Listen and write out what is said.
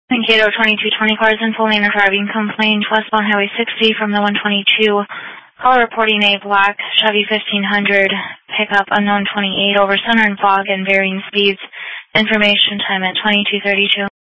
Mankato 2220 cars in full lane are driving complaint westbound Highway 60 from the 122. Caller reporting a black Chevy 1500 pickup unknown 28 over center and fog and varying speeds. Information time at 22:32.